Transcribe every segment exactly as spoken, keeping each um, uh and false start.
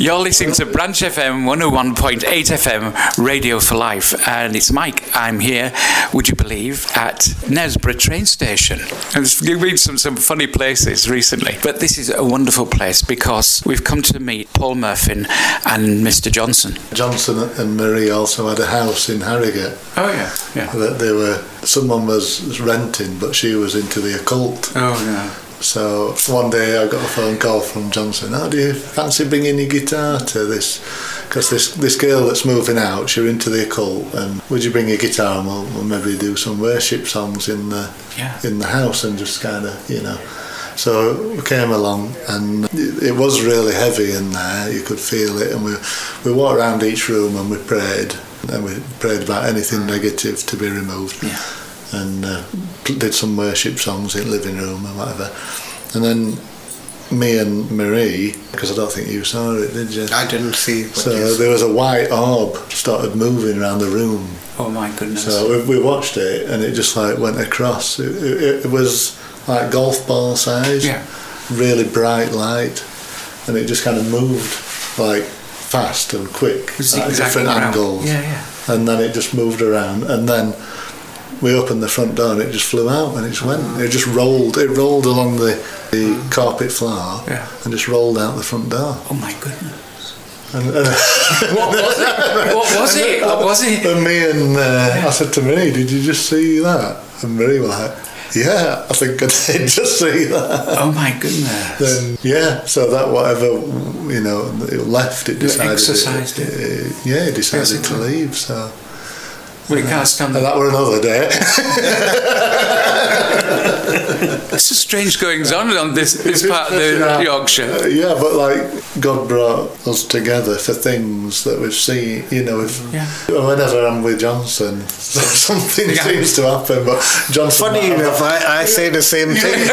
You're listening to Branch F M one oh one point eight F M, Radio for Life, and it's Mike. I'm here, would you believe, at Knaresborough train station. And we've been some, some funny places recently, but this is a wonderful place because we've come to meet Paul Murphy and Mister Johnson. Johnson and Marie also had a house in Harrogate. Oh yeah, yeah. That they were, someone was renting, but she was into the occult. Oh yeah. So one day I got a phone call from Johnson. Oh, do you fancy bringing your guitar to this? Because this this girl that's moving out, she's into the occult, and would you bring your guitar and we'll, we'll maybe do some worship songs in the yeah. in the house and just kind of, you know. So we came along, and it was really heavy in there. You could feel it, and we we walked around each room and we prayed, and we prayed about anything negative to be removed. Yeah. And uh, did some worship songs in the living room and whatever. And then me and Marie, because I don't think you saw it, did you? I didn't see what So you there was a white orb started moving around the room. Oh my goodness. So we, we watched it, and it just like went across. It, it, it was like golf ball size, yeah. really bright light, and it just kind of moved like fast and quick at different around. angles. Yeah, yeah. And then it just moved around, and then we opened the front door and it just flew out, and it just went. It just rolled. It rolled along the, the mm. carpet floor, yeah. and just rolled out the front door. Oh my goodness! And, and what was it? What was it? What was it? And me and uh, yeah. I said to Marie, "Did you just see that?" And Marie was like, "Yeah, I think I did just see that." Oh my goodness! Then yeah, so that whatever you know it left, it decided. You exercised it. it, it yeah, it decided Basically. to leave. So. Well, you can't stand and that were another day. It's a strange goings on on this, this part of the yeah. Yorkshire. Uh, yeah, but like God brought us together for things that we've seen. You know, if yeah. whenever I'm with Johnson, something yeah. seems to happen. But Johnson, funny enough, I, I say the same thing.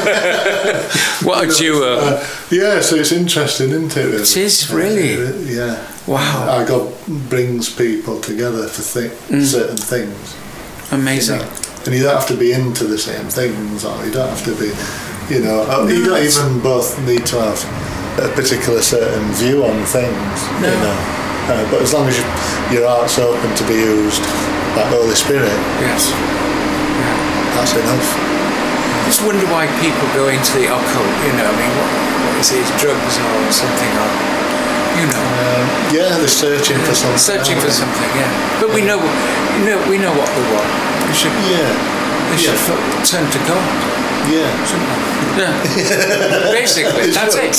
What a duo! Uh, yeah, so it's interesting, isn't it? Really? It is really. Uh, yeah. Wow. How God brings people together for thi- mm. certain things. Amazing. You know? And you don't have to be into the same things, or you don't have to be, you know, no, you don't even both need to have a particular certain view on things, no. you know. Uh, but as long as you, your heart's open to be used by Holy Spirit, yes, yeah. that's enough. I just wonder why people go into the occult, you know, I mean, what, what is it, drugs or something, or, you know. Um, yeah, they're searching for something. Searching for something, yeah. But we know, you know, we know what they want. They should, yeah. They should yeah. f- turn to God. Yeah. Yeah. Basically, that's it.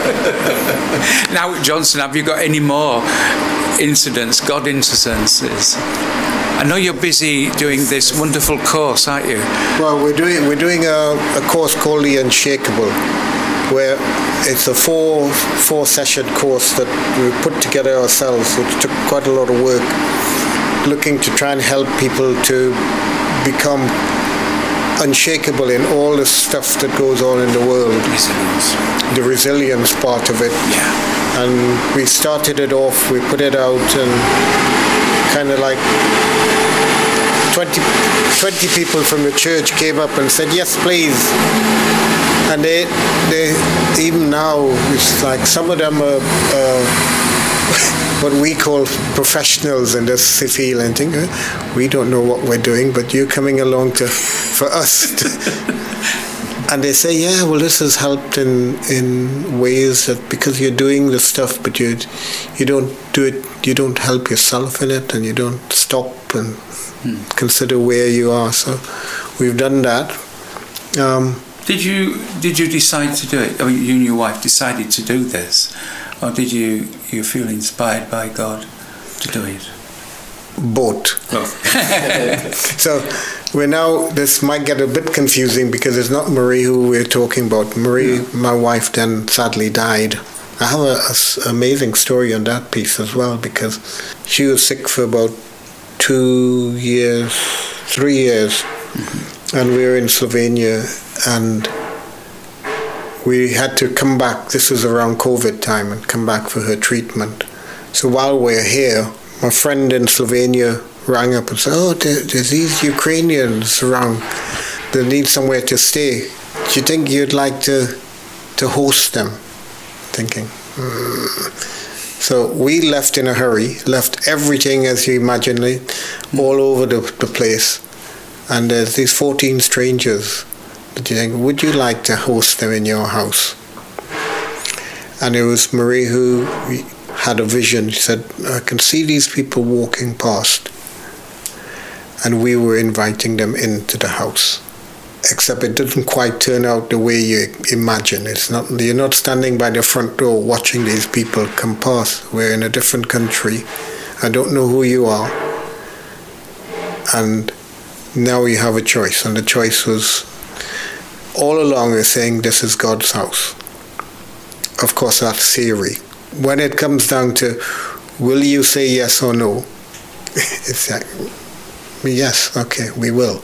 Yeah. Now, Johnson, have you got any more incidents, God incidences? I know you're busy doing this wonderful course, aren't you? Well, we're doing we're doing a, a course called The Unshakable, where it's a four four session course that we put together ourselves, which took quite a lot of work, looking to try and help people to become unshakable in all the stuff that goes on in the world. Resilience. The resilience part of it. Yeah. And we started it off, we put it out, and kind of like twenty, twenty people from the church came up and said, yes, please. And they, they even now, it's like some of them are uh, what we call professionals in this field, and think, eh, we don't know what we're doing, but you're coming along to for us. To, and they say, yeah, well, this has helped in in ways that because you're doing the stuff, but you you don't do it, you don't help yourself in it, and you don't stop and hmm. consider where you are. So we've done that. Um, Did you did you decide to do it? I mean, you and your wife decided to do this, or did you you feel inspired by God to do it? Both. Oh. So we're now. This might get a bit confusing because it's not Marie who we're talking about. Marie, yeah. My wife, then sadly died. I have an amazing story on that piece as well, because she was sick for about two years, three years, mm-hmm. and we were in Slovenia. And we had to come back, this was around COVID time, and come back for her treatment. So while we're here, my friend in Slovenia rang up and said, oh, there, there's these Ukrainians around. They need somewhere to stay. Do you think you'd like to to host them? thinking. Mm. So we left in a hurry, left everything as you imagine it, all over the, the place. And there's these fourteen strangers that you think, would you like to host them in your house? And it was Marie who had a vision. She said, I can see these people walking past. And we were inviting them into the house. Except it didn't quite turn out the way you imagine. It's not, you're not standing by the front door watching these people come past. We're in a different country. I don't know who you are. And now you have a choice. And the choice was, all along we're saying this is God's house. Of course, that's theory. When it comes down to, will you say yes or no? It's like, yes, okay, we will.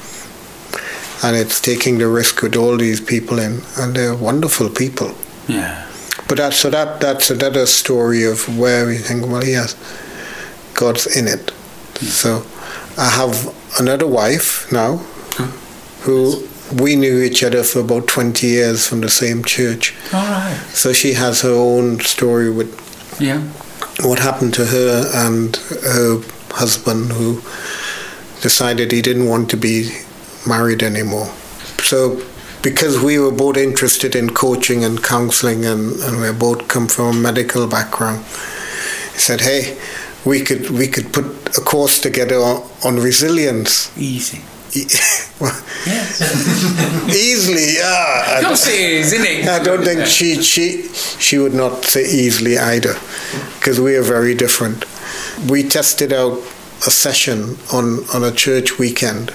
And it's taking the risk with all these people in, and they're wonderful people. Yeah. But that, so that that's another story of where we think, well, yes, God's in it. Yeah. So I have another wife now, huh? who we knew each other for about twenty years from the same church. All right. So she has her own story with yeah. what happened to her and her husband, who decided he didn't want to be married anymore. So because we were both interested in coaching and counseling, and, and we both come from a medical background, he said, hey, we could we could put a course together on, on resilience. Easy. well, yes. Easily, yeah. Of course it is, isn't it? I don't think she she she would not say easily either, because we are very different. We tested out a session on, on a church weekend,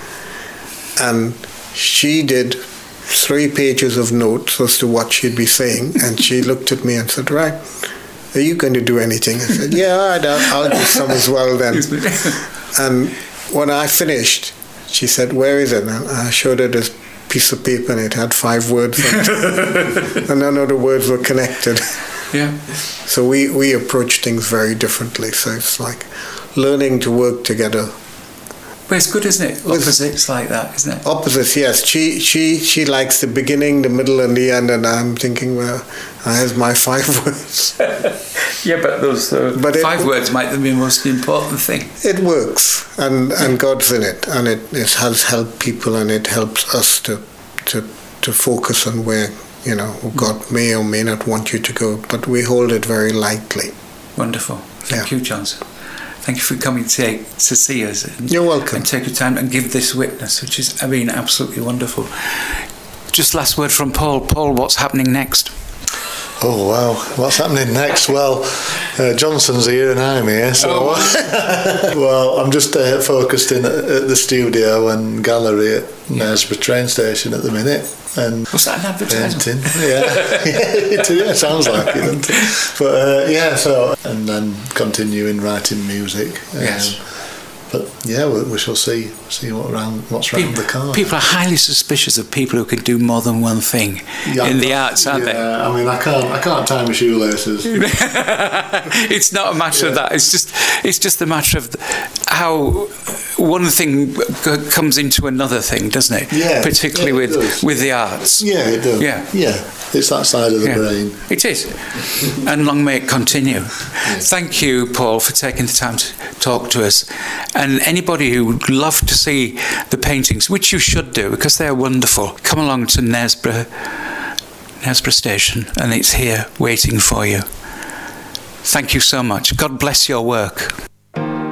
and she did three pages of notes as to what she'd be saying, and she looked at me and said, right, are you going to do anything? I said, yeah, all right, I'll, I'll do some as well then. And when I finished, she said, where is it? And I showed her this piece of paper, and it had five words on it. And none of the words were connected. Yeah. So we, we approach things very differently. So it's like learning to work together. But it's good, isn't it? Opposites like that, isn't it? Opposites, yes. She she she likes the beginning, the middle, and the end, and I'm thinking, well, here's my five words. Yeah, but those uh, but five it, words might be the most important thing. It works, and, and God's in it, and it, it has helped people, and it helps us to to to focus on where, you know, God may or may not want you to go, but we hold it very lightly. Wonderful. Thank yeah. you, Johnson. Thank you for coming to, to see us. And, You're welcome. And take your time and give this witness, which is, I mean, absolutely wonderful. Just last word from Paul. Paul, what's happening next? Oh, wow. What's happening next? Well, uh, Johnson's here and I'm here, so... Oh. Well, I'm just uh, focused in at, at the studio and gallery at yeah. Knaresborough train station at the minute. And was that an advertisement? Yeah, yeah, it, yeah, it sounds like it, doesn't it? But uh, yeah, so and then continuing writing music. Um, yes. But yeah, we, we shall see see what around what's around people, the corner. People are highly suspicious of people who can do more than one thing yeah, in the arts, aren't yeah, they? Yeah, I mean, I can't I can't tie my shoelaces. It's not a matter yeah. of that. It's just it's just a matter of how one thing comes into another thing, doesn't it? Yeah. Particularly yeah, with does. with the arts. Yeah, it does. Yeah. Yeah. It's that side of the yeah. brain. It is. And long may it continue. Yeah. Thank you, Paul, for taking the time to talk to us. And anybody who would love to see the paintings, which you should do because they're wonderful, come along to Knaresborough, Knaresborough Station, and it's here waiting for you. Thank you so much. God bless your work.